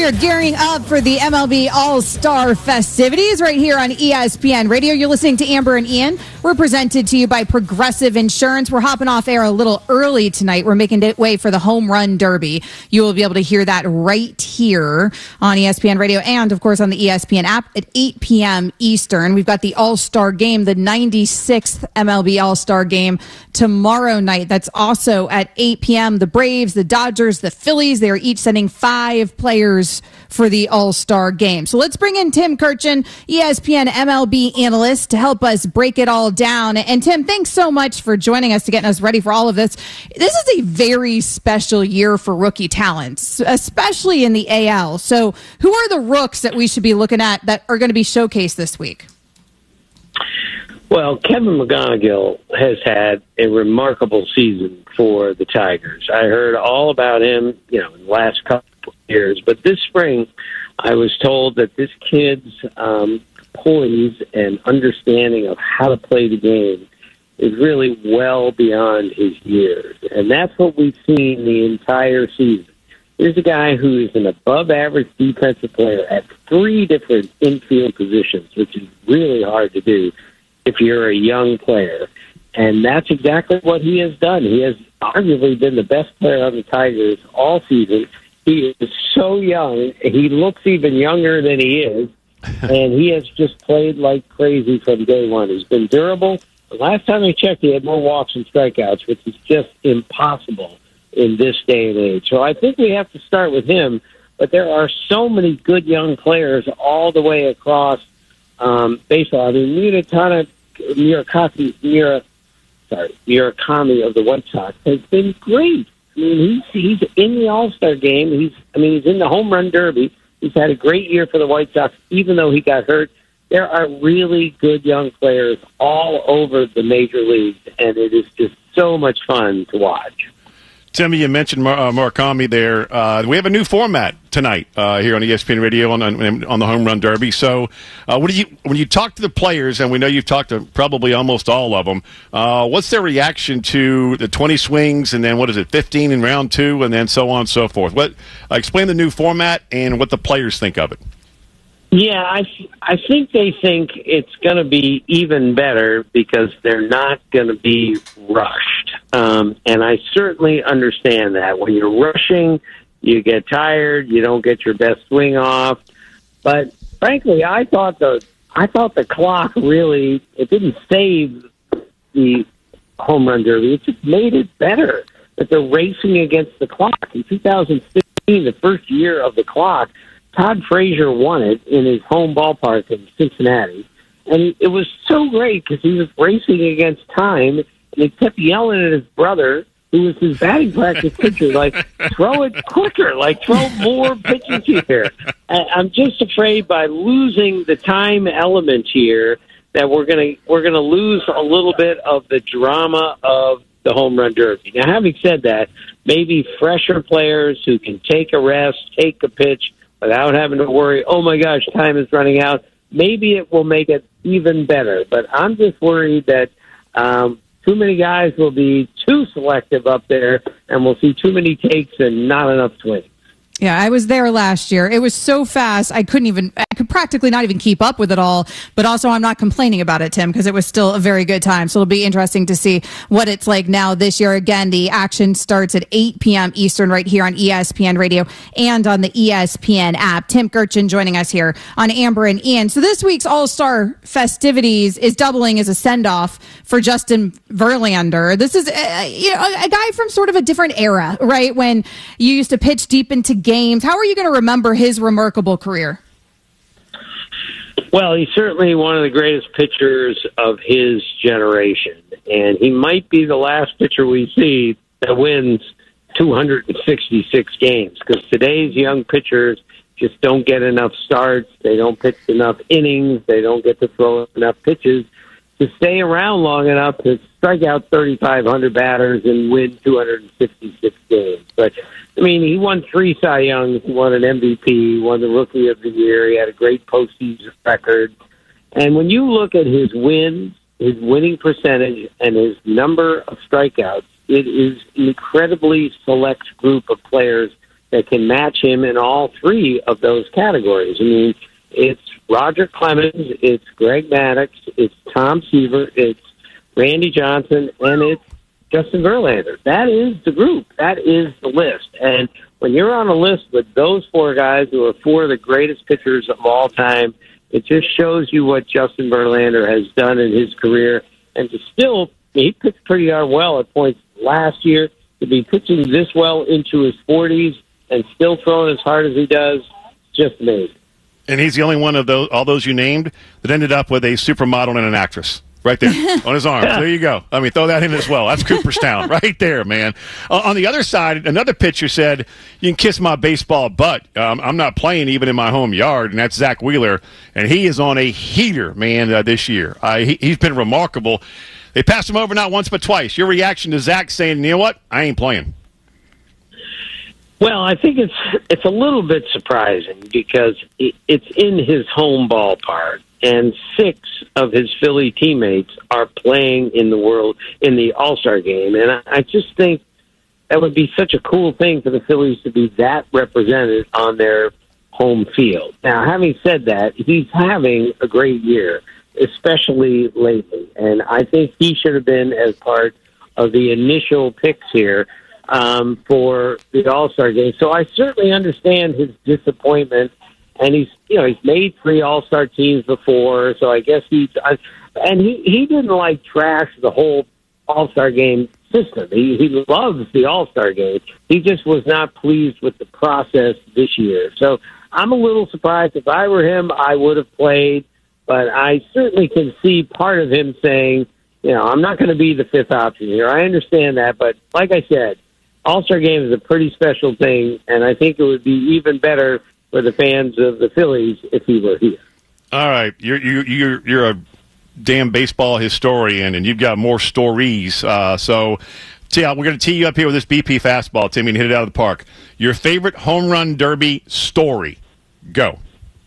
are gearing up for the MLB All-Star festivities right here on ESPN Radio. You're listening to Amber and Ian. We're presented to you by Progressive Insurance. We're hopping off air a little early tonight. We're making way for the Home Run Derby. You will be able to hear that right here on ESPN Radio and, of course, on the ESPN app at 8 p.m. Eastern. We've got the All-Star Game, the 96th MLB All-Star Game tomorrow night. That's also at 8 p.m. The Braves, the Dodgers, the Phillies, they are each sending 5 players for the All-Star Game. So let's bring in Tim Kurkjian, ESPN MLB analyst, to help us break it all down. And Tim, thanks so much for joining us to get us ready for all of this. This is a very special year for rookie talents, especially in the AL. So who are the rooks that we should be looking at that are going to be showcased this week? Well, Kevin McGonigal has had a remarkable season for the Tigers. I heard all about him, in the last couple of years. But this spring, I was told that this kid's poise and understanding of how to play the game is really well beyond his years. And that's what we've seen the entire season. Here's a guy who is an above-average defensive player at 3 different infield positions, which is really hard to do if you're a young player. And that's exactly what he has done. He has arguably been the best player on the Tigers all season. He is so young. He looks even younger than he is. And he has just played like crazy from day one. He's been durable. The last time I checked, he had more walks and strikeouts, which is just impossible in this day and age. So I think we have to start with him. But there are so many good young players all the way across baseball. I mean, Murakami of the White Sox has been great. I mean, he's in the All-Star game. He's in the Home Run Derby. He's had a great year for the White Sox, even though he got hurt. There are really good young players all over the major leagues, and it is just so much fun to watch. Timmy, you mentioned Murakami there. We have a new format tonight here on ESPN Radio on the Home Run Derby. So when you talk to the players, and we know you've talked to probably almost all of them, what's their reaction to the 20 swings and then, 15 in round 2 and then so on and so forth? Explain the new format and what the players think of it. Yeah, I think they think it's going to be even better because they're not going to be rushed. And I certainly understand that. When you're rushing, you get tired, you don't get your best swing off. But frankly, I thought the clock really, it didn't save the Home Run Derby. It just made it better that they're racing against the clock. In 2015, the first year of the clock, Todd Frazier won it in his home ballpark in Cincinnati. And it was so great because he was racing against time, and he kept yelling at his brother, who was his batting practice pitcher, like, throw it quicker, like, throw more pitches here. I'm just afraid by losing the time element here that we're gonna lose a little bit of the drama of the Home Run Derby. Now, having said that, maybe fresher players who can take a rest, take a pitch, without having to worry, oh my gosh, time is running out, maybe it will make it even better. But I'm just worried that too many guys will be too selective up there, and we'll see too many takes and not enough swings. Yeah, I was there last year. It was so fast, I could practically not even keep up with it all. But also, I'm not complaining about it, Tim, because it was still a very good time. So it'll be interesting to see what it's like now this year. Again, the action starts at 8 p.m. Eastern right here on ESPN Radio and on the ESPN app. Tim Kurkjian joining us here on Amber and Ian. So this week's All-Star festivities is doubling as a send-off for Justin Verlander. This is a guy from sort of a different era, right? When you used to pitch deep into games. How are you going to remember his remarkable career? Well, he's certainly one of the greatest pitchers of his generation, and he might be the last pitcher we see that wins 266 games, because today's young pitchers just don't get enough starts, they don't pitch enough innings, they don't get to throw enough pitches to stay around long enough to strike out 3,500 batters and win 266 games. But, I mean, he won 3 Cy Youngs, he won an MVP, he won the Rookie of the Year, he had a great postseason record. And when you look at his wins, his winning percentage, and his number of strikeouts, it is an incredibly select group of players that can match him in all three of those categories. I mean, it's Roger Clemens, it's Greg Maddux, it's Tom Seaver, it's Randy Johnson, and it's Justin Verlander. That is the group. That is the list. And when you're on a list with those four guys who are four of the greatest pitchers of all time, it just shows you what Justin Verlander has done in his career. And to still, he pitched pretty darn well at points last year, to be pitching this well into his 40s and still throwing as hard as he does, just amazing. And he's the only one of all those you named that ended up with a supermodel and an actress. Right there on his arm. There you go. I mean, throw that in as well. That's Cooperstown right there, man. On the other side, another pitcher said, "You can kiss my baseball butt. I'm not playing even in my home yard," and that's Zach Wheeler. And he is on a heater, man, this year. He's been remarkable. They passed him over not once but twice. Your reaction to Zach saying, "You know what? I ain't playing." Well, I think it's a little bit surprising because it's in his home ballpark. And 6 of his Philly teammates are playing in the All-Star game. And I just think that would be such a cool thing for the Phillies to be that represented on their home field. Now, having said that, he's having a great year, especially lately. And I think he should have been as part of the initial picks here for the All-Star game. So I certainly understand his disappointment. And he's made 3 All-Star teams before, so I guess he didn't trash the whole All-Star game system. He loves the All-Star game. He just was not pleased with the process this year. So I'm a little surprised. If I were him, I would have played, but I certainly can see part of him saying, I'm not going to be the 5th option here. I understand that, but like I said, All-Star game is a pretty special thing, and I think it would be even better for the fans of the Phillies if he were here. All right, you're a damn baseball historian, and you've got more stories. So, we're going to tee you up here with this BP fastball, Timmy, and hit it out of the park. Your favorite home run derby story? Go.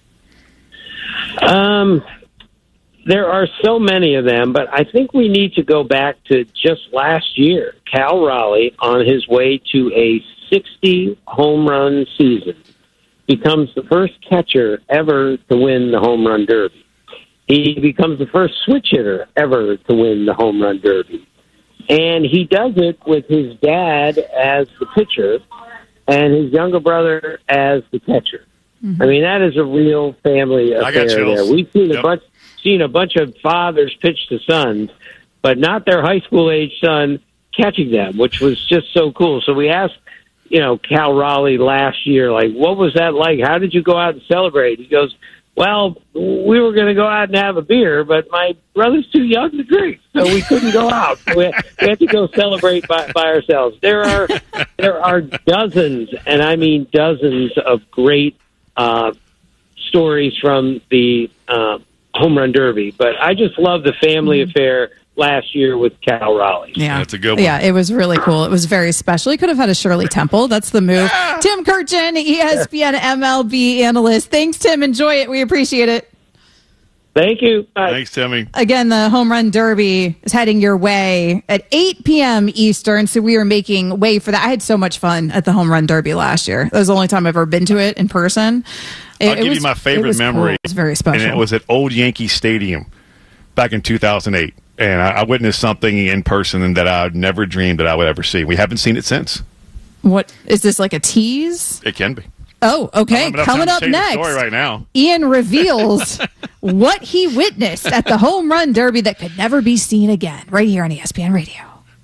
There are so many of them, but I think we need to go back to just last year. Cal Raleigh, on his way to a 60 home run season, becomes the first catcher ever to win the home run derby. He becomes the first switch hitter ever to win the home run derby. And he does it with his dad as the pitcher and his younger brother as the catcher. Mm-hmm. I mean, that is a real family affair there. We've seen a bunch of fathers pitch to sons, but not their high school age son catching them, which was just so cool. So we asked Cal Raleigh last year, what was that like? How did you go out and celebrate? He goes, well, we were going to go out and have a beer, but my brother's too young to drink, so we couldn't go out. We had to go celebrate by ourselves. There are dozens, and I mean dozens, of great stories from the home run derby, but I just love the family affair last year with Cal Raleigh. Yeah, that's a good one. Yeah, it was really cool. It was very special. He could have had a Shirley Temple. That's the move. Tim Kurkjian, ESPN MLB analyst. Thanks, Tim. Enjoy it. We appreciate it. Thank you. Bye. Thanks, Timmy. Again, the Home Run Derby is heading your way at 8 p.m. Eastern, so we are making way for that. I had so much fun at the Home Run Derby last year. That was the only time I've ever been to it in person. I'll give you my favorite memory. Cool. It was very special. And it was at Old Yankee Stadium back in 2008. And I witnessed something in person that I would never dreamed that I would ever see. We haven't seen it since. What is this, like a tease? It can be. Oh, okay. Coming up next, story right now, Ian reveals what he witnessed at the Home Run Derby that could never be seen again, right here on ESPN Radio.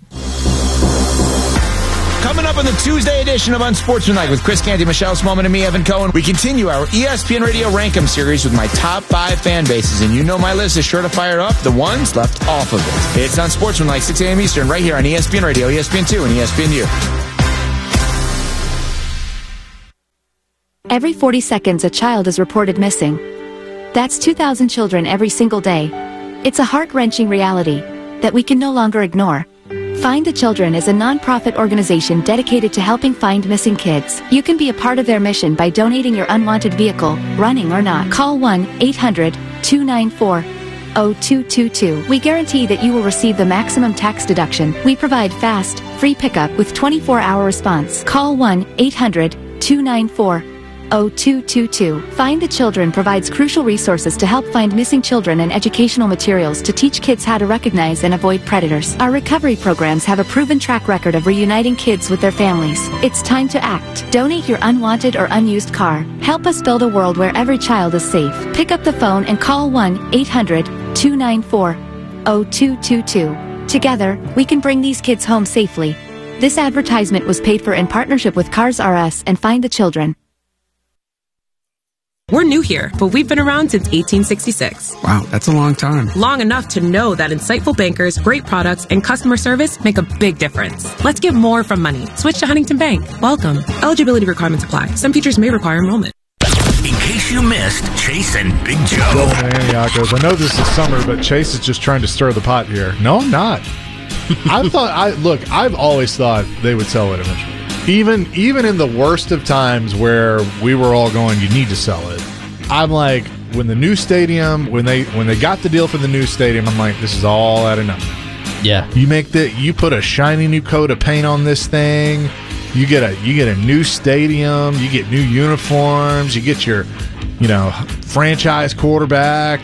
Coming up on the Tuesday edition of Unsportsmanlike with Chris Canty, Michelle Smallman, and me, Evan Cohen, we continue our ESPN Radio Rank 'em series with my top 5 fan bases. And you know my list is sure to fire up the ones left off of it. It's Unsportsmanlike, 6 a.m. Eastern, right here on ESPN Radio, ESPN2, and ESPNU. Every 40 seconds, a child is reported missing. That's 2,000 children every single day. It's a heart-wrenching reality that we can no longer ignore. Find the Children is a non-profit organization dedicated to helping find missing kids. You can be a part of their mission by donating your unwanted vehicle, running or not. Call 1-800-294-0222. We guarantee that you will receive the maximum tax deduction. We provide fast, free pickup with 24-hour response. Call 1-800 800-294-0222. Find the Children provides crucial resources to help find missing children and educational materials to teach kids how to recognize and avoid predators. Our recovery programs have a proven track record of reuniting kids with their families. It's time to act. Donate your unwanted or unused car. Help us build a world where every child is safe. Pick up the phone and call 1-800-294-0222. Together, we can bring these kids home safely. This advertisement was paid for in partnership with Cars R Us and Find the Children. We're new here, but we've been around since 1866. Wow, that's a long time. Long enough to know that insightful bankers, great products, and customer service make a big difference. Let's get more from money. Switch to Huntington Bank. Welcome. Eligibility requirements apply. Some features may require enrollment. In case you missed Chase and Big Joe. Joe and Antiochos. I know this is summer, but Chase is just trying to stir the pot here. No, I'm not. I've always thought they would sell it eventually. Even in the worst of times where we were all going, you need to sell it. I'm like, when the new stadium, when they got the deal for the new stadium, I'm like, this is all out of nothing. Yeah. You put a shiny new coat of paint on this thing. You get a new stadium. You get new uniforms. You get your, franchise quarterback.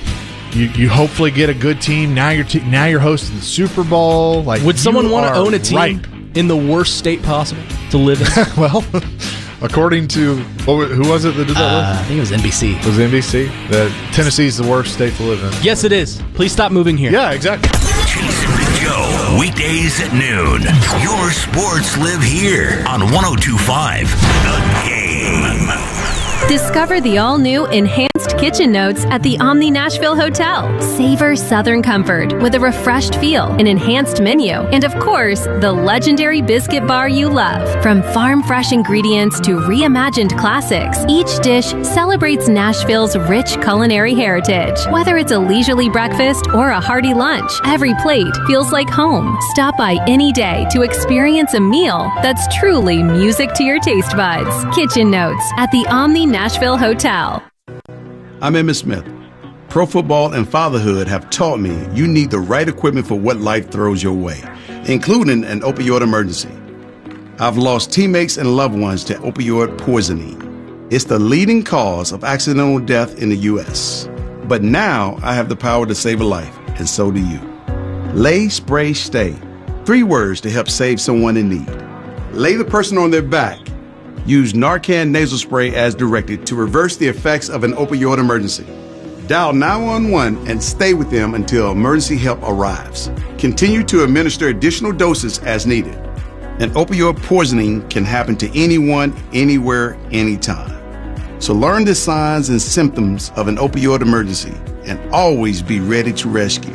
You hopefully get a good team. Now you're hosting the Super Bowl. Like, would someone want to own a team in the worst state possible to live in? Well, according to who was it that did that? I think it was NBC. It was NBC. That Tennessee's the worst state to live in. Yes, it is. Please stop moving here. Yeah, exactly. Chase and Big Joe, weekdays at noon. Your sports live here on 102.5 The Game. Discover the all-new Enhanced Kitchen Notes at the Omni Nashville Hotel. Savor Southern comfort with a refreshed feel, an enhanced menu, and of course, the legendary biscuit bar you love. From farm-fresh ingredients to reimagined classics, each dish celebrates Nashville's rich culinary heritage. Whether it's a leisurely breakfast or a hearty lunch, every plate feels like home. Stop by any day to experience a meal that's truly music to your taste buds. Kitchen Notes at the Omni Nashville Hotel. I'm Emmitt Smith. Pro football and fatherhood have taught me you need the right equipment for what life throws your way, including an opioid emergency. I've lost teammates and loved ones to opioid poisoning. It's the leading cause of accidental death in the U.S. But now I have the power to save a life, and so do you. Lay, Spray, Stay. 3 words to help save someone in need. Lay the person on their back. Use Narcan nasal spray as directed to reverse the effects of an opioid emergency. Dial 911 and stay with them until emergency help arrives. Continue to administer additional doses as needed. An opioid poisoning can happen to anyone, anywhere, anytime. So learn the signs and symptoms of an opioid emergency and always be ready to rescue.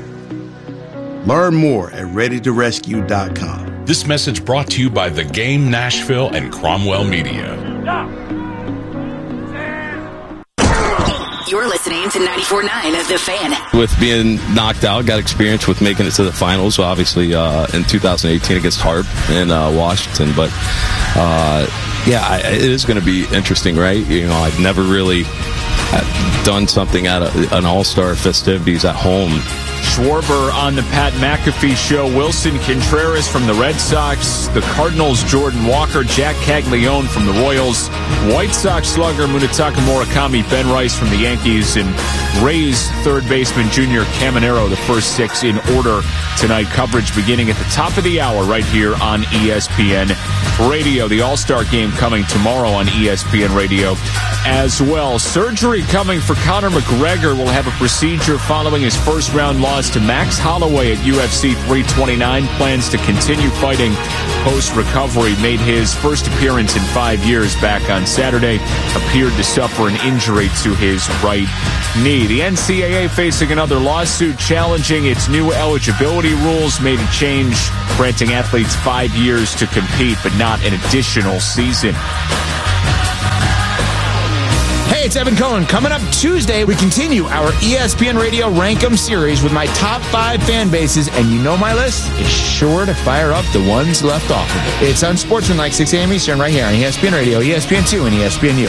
Learn more at readytorescue.com. This message brought to you by The Game Nashville and Cromwell Media. You're listening to 94.9 of The Fan. With being knocked out, got experience with making it to the finals. Obviously, in 2018 against Harp in Washington. But, it is going to be interesting, right? I've never really done something at an all-star festivities at home. Schwarber on the Pat McAfee Show. Wilson Contreras from the Red Sox. The Cardinals, Jordan Walker. Jack Caglione from the Royals. White Sox slugger Munetaka Murakami. Ben Rice from the Yankees. And Rays third baseman Junior Caminero. The first 6 in order tonight. Coverage beginning at the top of the hour right here on ESPN Radio. The All-Star Game coming tomorrow on ESPN Radio as well. Surgery coming for Conor McGregor. Will have a procedure following his first-round loss to Max Holloway at UFC 329. Plans to continue fighting post-recovery. Made his first appearance in 5 years back on Saturday. Appeared to suffer an injury to his right knee. The NCAA facing another lawsuit challenging its new eligibility rules. Made a change granting athletes 5 years to compete, but not an additional season. Hey, it's Evan Cohen. Coming up Tuesday, we continue our ESPN Radio Rankem series with my top 5 fan bases, and you know my list is sure to fire up the ones left off of it. It's Unsportsmanlike, 6 a.m. Eastern, right here on ESPN Radio, ESPN2, and ESPNU.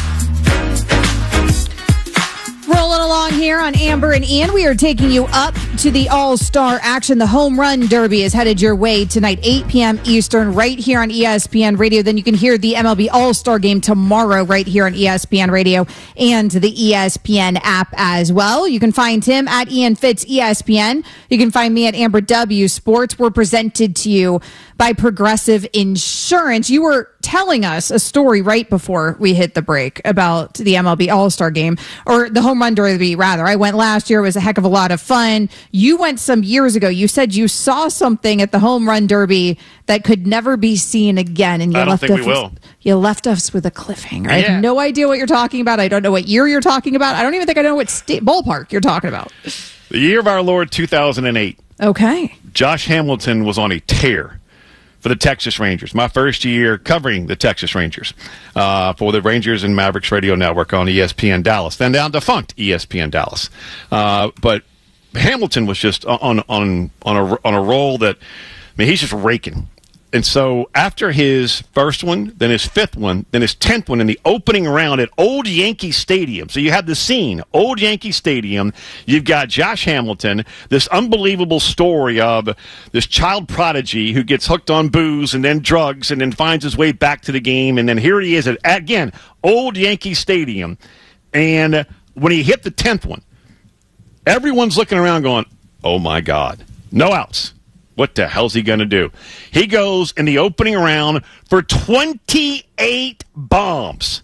Rolling along here on Amber and Ian, we are taking you up to the All-Star action. The Home Run Derby is headed your way tonight, 8 p.m. Eastern, right here on ESPN Radio. Then you can hear the MLB All-Star Game tomorrow right here on ESPN Radio and the ESPN app as well. You can find him at Ian Fitz ESPN. You can find me at Amber W Sports. We're presented to you by Progressive Insurance. You were telling us a story right before we hit the break about the MLB All-Star Game, or the Home Run Derby, rather. I went last year. It was a heck of a lot of fun. You went some years ago. You said you saw something at the Home Run Derby that could never be seen again. And you I don't think we will. You left us with a cliffhanger. I Yeah. have no idea what you're talking about. I don't know what year you're talking about. I don't even think I know what ballpark you're talking about. The year of our Lord, 2008. Okay. Josh Hamilton was on a tear for the Texas Rangers. My first year covering the Texas Rangers for the Rangers and Mavericks Radio Network on ESPN Dallas, then down defunct ESPN Dallas. But Hamilton was just on a roll that, I mean, he's just raking. And so after his first one, then his fifth one, then his 10th one in the opening round at Old Yankee Stadium. So you have the scene, Old Yankee Stadium. You've got Josh Hamilton, this unbelievable story of this child prodigy who gets hooked on booze and then drugs and then finds his way back to the game. And then here he is at, again, Old Yankee Stadium. And when he hit the 10th one, everyone's looking around going, oh, my God, no outs. What the hell's he going to do? He goes in the opening round for 28 bombs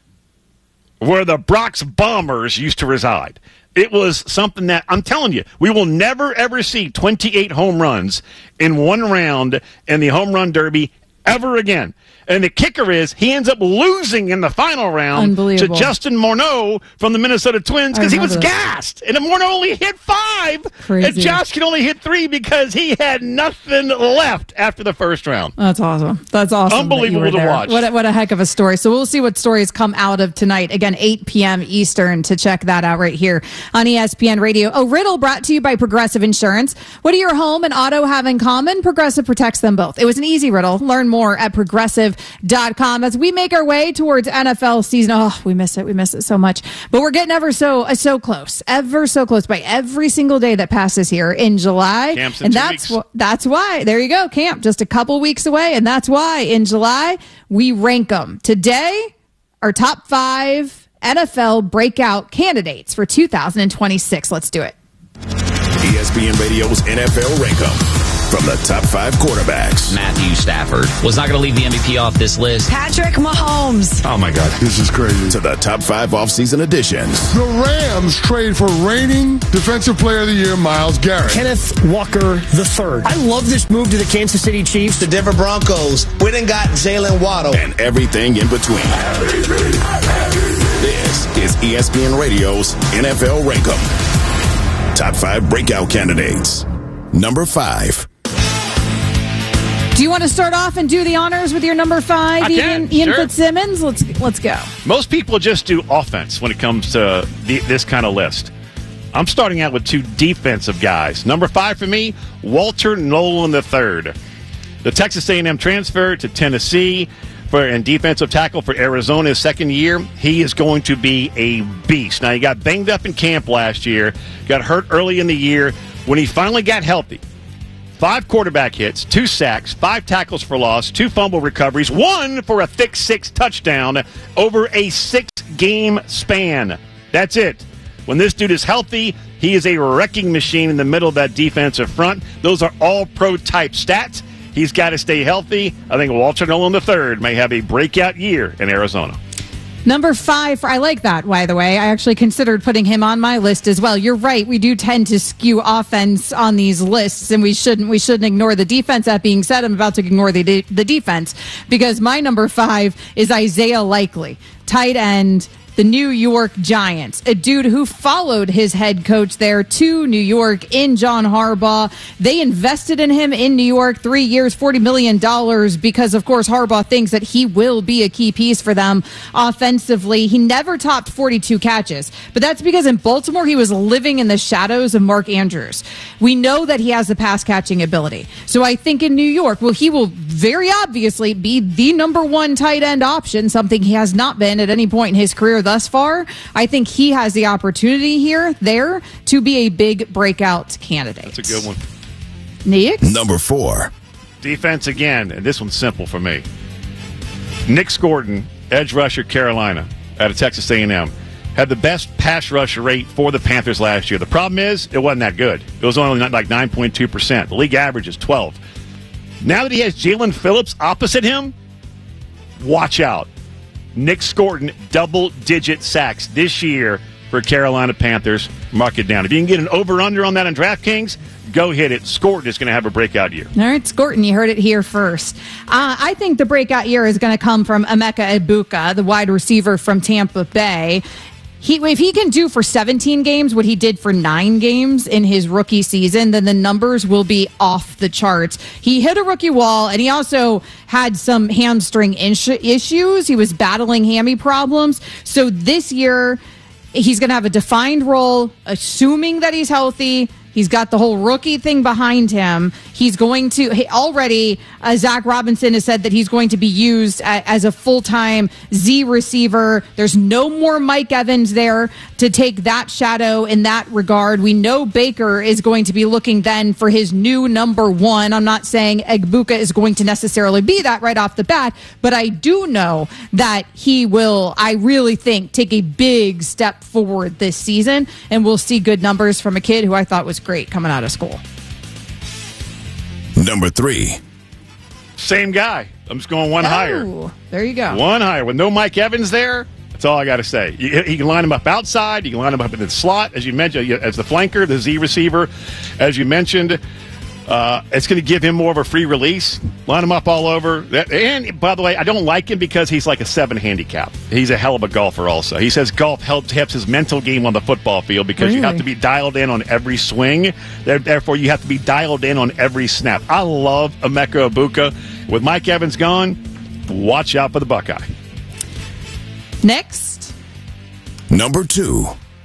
where the Bronx Bombers used to reside. It was something that, I'm telling you, we will never, ever see 28 home runs in one round in the Home Run Derby ever again. And the kicker is he ends up losing in the final round to Justin Morneau from the Minnesota Twins because he was gassed. And Morneau only hit 5. Crazy. And Josh can only hit 3 because he had nothing left after the first round. That's awesome. That's awesome. Unbelievable to watch. What a heck of a story. So we'll see what stories come out of tonight. Again, 8 p.m. Eastern to check that out right here on ESPN Radio. A riddle brought to you by Progressive Insurance. What do your home and auto have in common? Progressive protects them both. It was an easy riddle. Learn more at progressive.com. As we make our way towards NFL season. Oh, we miss it. We miss it so much. But we're getting ever so close by every single day that passes here in July. Camp's in and 2 weeks. That's why. There you go. Camp just a couple weeks away. And that's why in July we rank them. Today, our top 5 NFL breakout candidates for 2026. Let's do it. ESPN Radio's NFL Rank 'em. From the top 5 quarterbacks. Matthew Stafford was not going to leave the MVP off this list. Patrick Mahomes. Oh, my God. This is crazy. To the top 5 offseason additions. The Rams trade for reigning Defensive Player of the Year, Myles Garrett. Kenneth Walker III. I love this move to the Kansas City Chiefs. The Denver Broncos went and got Jalen Waddle. And everything in between. This is ESPN Radio's NFL Rank 'em. Top 5 breakout candidates. Number 5. Do you want to start off and do the honors with your number 5, Ian sure. Fitzsimmons? Let's go. Most people just do offense when it comes to this kind of list. I'm starting out with 2 defensive guys. Number 5 for me, Walter Nolan III. The Texas A&M transfer to Tennessee and defensive tackle for Arizona his second year. He is going to be a beast. Now, he got banged up in camp last year, got hurt early in the year. When he finally got healthy, 5 quarterback hits, 2 sacks, 5 tackles for loss, 2 fumble recoveries, 1 for a thick 6 touchdown over a 6-game span. That's it. When this dude is healthy, he is a wrecking machine in the middle of that defensive front. Those are all pro-type stats. He's got to stay healthy. I think Walter Nolan III may have a breakout year in Arizona. Number 5, I like that, by the way. I actually considered putting him on my list as well. You're right. We do tend to skew offense on these lists, and we shouldn't ignore the defense. That being said, I'm about to ignore the defense because my number 5 is Isaiah Likely, tight end, the New York Giants, a dude who followed his head coach there to New York in John Harbaugh. They invested in him in New York, 3 years, $40 million because, of course, Harbaugh thinks that he will be a key piece for them offensively. He never topped 42 catches, but that's because in Baltimore, he was living in the shadows of Mark Andrews. We know that he has the pass catching ability. So I think in New York, well, he will very obviously be the number 1 tight end option, something he has not been at any point in his career thus far. I think he has the opportunity there to be a big breakout candidate. That's a good one. Next. Number 4. Defense again, and this one's simple for me. Nick Scorton, edge rusher, Carolina, out of Texas A&M, had the best pass rush rate for the Panthers last year. The problem is it wasn't that good. It was only like 9.2%. The league average is 12. Now that he has Jalen Phillips opposite him, watch out. Nick Scorton, double-digit sacks this year for Carolina Panthers. Mark it down. If you can get an over-under on that on DraftKings, go hit it. Scorton is going to have a breakout year. All right, Scorton, you heard it here first. I think the breakout year is going to come from Emeka Egbuka, the wide receiver from Tampa Bay. If he can do for 17 games what he did for 9 games in his rookie season, then the numbers will be off the charts. He hit a rookie wall, and he also had some hamstring issues. He was battling hammy problems. So this year, he's going to have a defined role, assuming that he's healthy. He's got the whole rookie thing behind him. He's going to already, Zach Robinson has said that he's going to be used as a full-time Z receiver. There's no more Mike Evans there to take that shadow in that regard. We know Baker is going to be looking then for his new number 1. I'm not saying Egbuka is going to necessarily be that right off the bat, but I do know that he will, I really think, take a big step forward this season, and we'll see good numbers from a kid who I thought was great coming out of school. Number 3. Same guy. I'm just going one higher. There you go. One higher. With no Mike Evans there, that's all I got to say. You can line him up outside. You can line him up in the slot, as you mentioned, as the flanker, the Z receiver, as you mentioned. It's going to give him more of a free release. Line him up all over. And, by the way, I don't like him because he's like a 7 handicap. He's a hell of a golfer also. He says golf helps his mental game on the football field because you have to be dialed in on every swing. Therefore, you have to be dialed in on every snap. I love Emeka Egbuka. With Mike Evans gone, watch out for the Buckeye. Next. Number 2.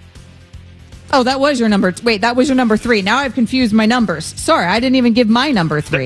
Oh, that was your number. Wait, that was your number 3. Now I've confused my numbers. Sorry, I didn't even give my number 3.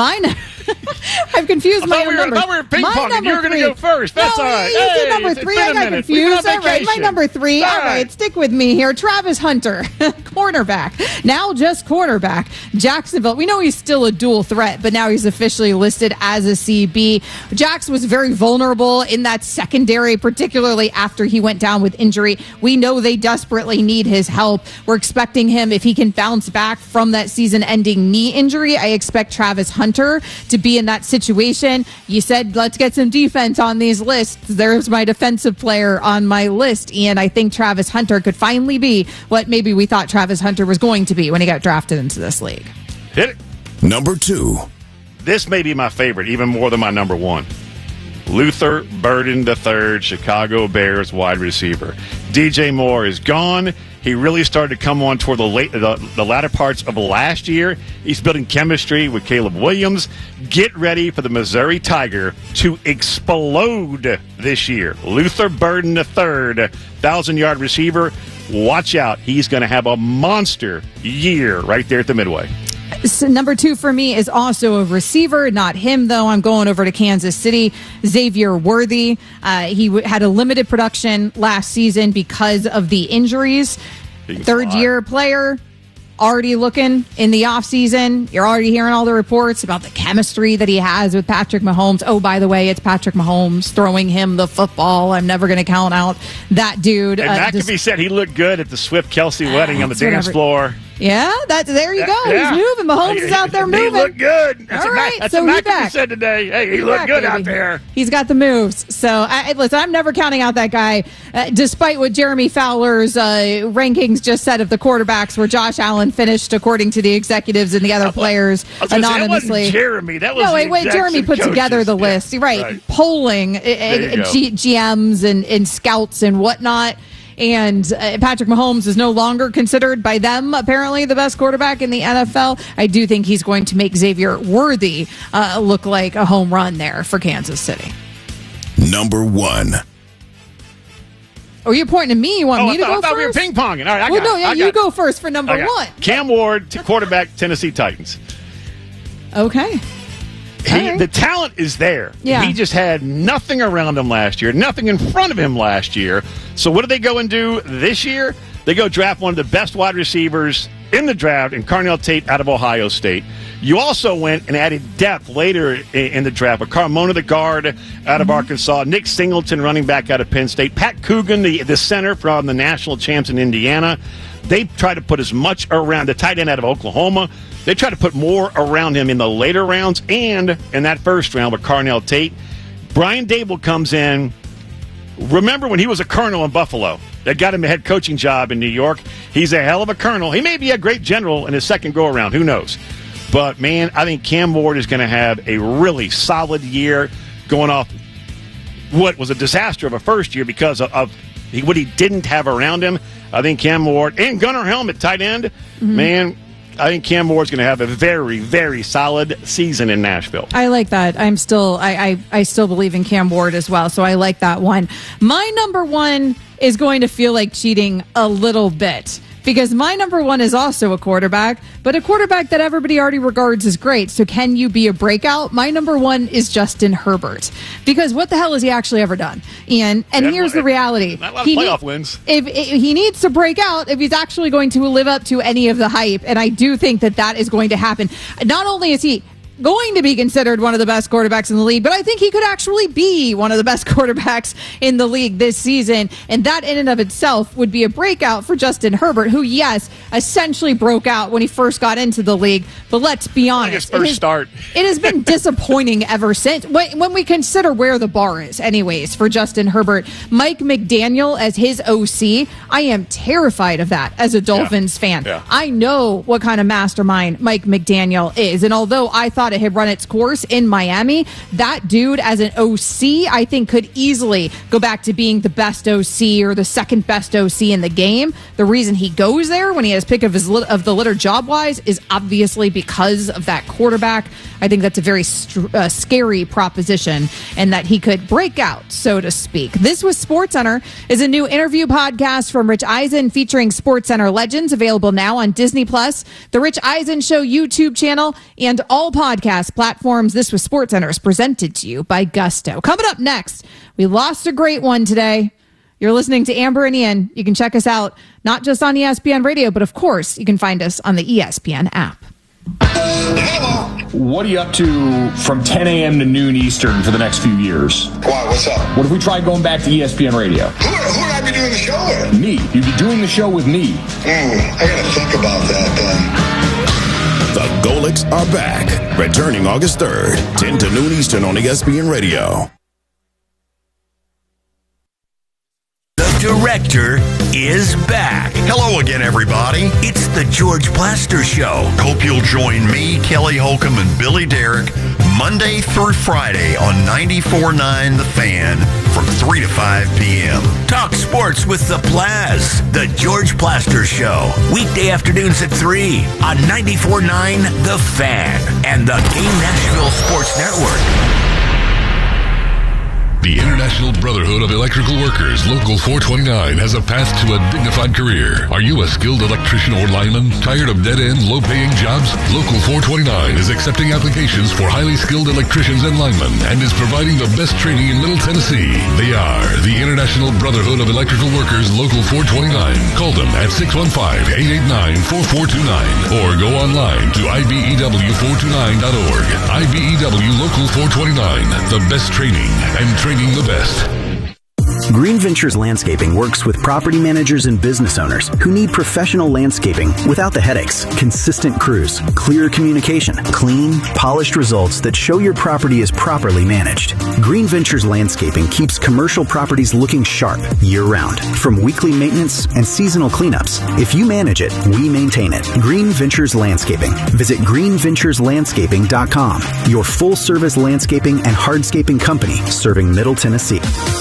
I've confused my own numbers. I thought we were ping-ponging. You were going to go first. That's all right. You said number 3. I got confused. All right, my number 3. All right, stick with me here. Travis Hunter, cornerback. Now just cornerback. Jacksonville. We know he's still a dual threat, but now he's officially listed as a CB. Jax was very vulnerable in that secondary, particularly after he went down with injury. We know they desperately need his help. We're expecting him, if he can bounce back from that season-ending knee injury, I expect Travis Hunter to be in that situation. You said, let's get some defense on these lists. There's my defensive player on my list. And I think Travis Hunter could finally be what maybe we thought Travis Hunter was going to be when he got drafted into this league. Hit it. Number 2. This may be my favorite, even more than my number 1. Luther Burden III, Chicago Bears wide receiver. DJ Moore is gone. He really started to come on toward the latter parts of last year. He's building chemistry with Caleb Williams. Get ready for the Missouri Tiger to explode this year. Luther Burden III, 1,000-yard receiver. Watch out. He's going to have a monster year right there at the Midway. So number 2 for me is also a receiver. Not him, though. I'm going over to Kansas City. Xavier Worthy. He had a limited production last season because of the injuries. Third-year player. Already looking in the offseason. You're already hearing all the reports about the chemistry that he has with Patrick Mahomes. Oh, by the way, it's Patrick Mahomes throwing him the football. I'm never going to count out that dude. And McAfee said he looked good at the Swift-Kelsey wedding on the dance floor. Yeah, there you go. Yeah. He's moving. Mahomes is out there moving. He looked good. That's all right, that's so what McAfee said today. Hey, he looked good out there. He's got the moves. So, listen, I'm never counting out that guy, despite what Jeremy Fowler's rankings just said of the quarterbacks, where Josh Allen finished, according to the executives and the other players, anonymously. That wasn't Jeremy. That was Jeremy put together the list. Right. Polling GMs and scouts and whatnot. And Patrick Mahomes is no longer considered by them, apparently, the best quarterback in the NFL. I do think he's going to make Xavier Worthy look like a home run there for Kansas City. Number 1. Oh, you're pointing to me. You want me to go first? I thought we were ping-ponging. All right, you go first for number 1. Cam Ward, quarterback, Tennessee Titans. Okay. The talent is there. Yeah. He just had nothing around him last year, nothing in front of him last year. So what do they go and do this year? They go draft one of the best wide receivers in the draft, and Carnell Tate out of Ohio State. You also went and added depth later in the draft with Carmona, the guard out of Arkansas, Nick Singleton, running back out of Penn State, Pat Coogan, the center from the national champs in Indiana. They try to put as much around the tight end out of Oklahoma. They try to put more around him in the later rounds and in that first round with Carnell Tate. Brian Dable comes in. Remember when he was a colonel in Buffalo? That got him a head coaching job in New York. He's a hell of a colonel. He may be a great general in his second go-around. Who knows? But, man, I think Cam Ward is going to have a really solid year going off what was a disaster of a first year because of what he didn't have around him. I think Cam Ward and Gunnar Helmet, tight end, man, I think Cam Ward's going to have a very, very solid season in Nashville. I like that. I still believe in Cam Ward as well, so I like that one. My number one is going to feel like cheating a little bit because my number one is also a quarterback, but a quarterback that everybody already regards as great. So can you be a breakout? My number one is Justin Herbert because what the hell has he actually ever done? And here's the reality. Not a lot of playoff wins. If he needs to break out if he's actually going to live up to any of the hype, and I do think that is going to happen. Not only is he going to be considered one of the best quarterbacks in the league, but I think he could actually be one of the best quarterbacks in the league this season. And that in and of itself would be a breakout for Justin Herbert, who, yes, essentially broke out when he first got into the league. But let's be honest. Like his first start. It has been disappointing ever since. When we consider where the bar is, anyways, for Justin Herbert, Mike McDaniel as his OC, I am terrified of that as a Dolphins fan. Yeah. I know what kind of mastermind Mike McDaniel is. And although I thought it had run its course in Miami, that dude as an OC, I think could easily go back to being the best OC or the second best OC in the game. The reason he goes there when he has pick of the litter job-wise is obviously because of that quarterback. I think that's a very scary proposition and that he could break out, so to speak. This was SportsCenter is a new interview podcast from Rich Eisen featuring SportsCenter legends, available now on Disney+, the Rich Eisen Show YouTube channel, and all podcast platforms. This was SportsCenter is presented to you by Gusto. Coming up next, we lost a great one today. You're listening to Amber and Ian. You can check us out not just on ESPN Radio, but of course, you can find us on the ESPN app. What are you up to from 10 a.m. to noon Eastern for the next few years? Why? What's up? What if we tried going back to ESPN Radio? Who would I be doing the show with? Me. You'd be doing the show with me. I gotta think about that then. The Golics are back, returning August 3rd, 10 to noon Eastern on ESPN Radio. The director is back. Hello again, everybody. It's the George Plaster Show. Hope you'll join me, Kelly Holcomb, and Billy Derrick Monday through Friday on 94.9 The Fan from 3 to 5 p.m. Talk sports with the Plaz. The George Plaster Show. Weekday afternoons at 3 on 94.9 The Fan and the Game Nashville Sports Network. The International Brotherhood of Electrical Workers, Local 429, has a path to a dignified career. Are you a skilled electrician or lineman? Tired of dead-end, low-paying jobs? Local 429 is accepting applications for highly skilled electricians and linemen and is providing the best training in Middle Tennessee. They are the International Brotherhood of Electrical Workers, Local 429. Call them at 615-889-4429 or go online to IBEW429.org. IBEW Local 429, the best training and training the best. Green Ventures Landscaping works with property managers and business owners who need professional landscaping without the headaches, consistent crews, clear communication, clean, polished results that show your property is properly managed. Green Ventures Landscaping keeps commercial properties looking sharp year-round. From weekly maintenance and seasonal cleanups, if you manage it, we maintain it. Green Ventures Landscaping. Visit greenventureslandscaping.com, your full-service landscaping and hardscaping company serving Middle Tennessee.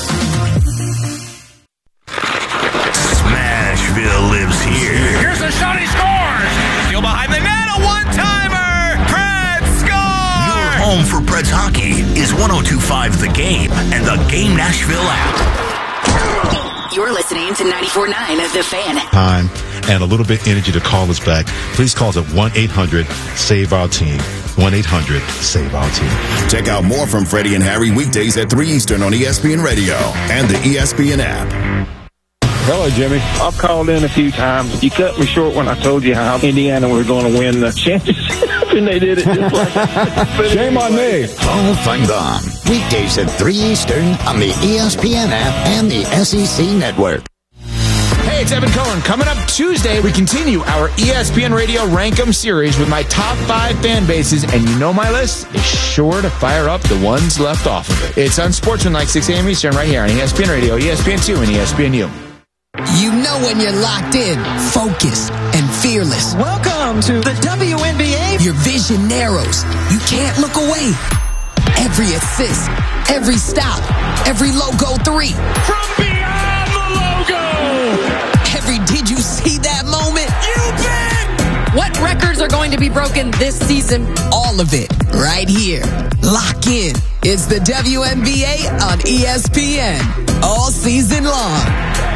Lives here. Here's a shot, he scores! Still behind the net, a one-timer! Preds score! Your home for Preds hockey is 102.5 The Game and the Game Nashville app. You're listening to 94.9 of The Fan. Time and a little bit energy to call us back. Please call us at 1-800-SAVE-OUR-TEAM. 1-800-SAVE-OUR-TEAM. Check out more from Freddie and Harry weekdays at 3 Eastern on ESPN Radio and the ESPN app. Hello, Jimmy. I've called in a few times. You cut me short when I told you how Indiana was going to win the championship, and they did it just like shame on me. Paul Feinbaum. Weekdays at 3 Eastern on the ESPN app and the SEC Network. Hey, it's Evan Cohen. Coming up Tuesday, we continue our ESPN Radio Rankem series with my top 5 fan bases, and you know my list is sure to fire up the ones left off of it. It's Unsportsmanlike 6 a.m. Eastern right here on ESPN Radio, ESPN2, and ESPNU. You know when you're locked in, focused, and fearless. Welcome to the WNBA. Your vision narrows. You can't look away. Every assist, every stop, every logo 3. From beyond the logo. Every did you see that moment? You bet. What records are going to be broken this season? All of it right here. Lock in. It's the WNBA on ESPN all season long.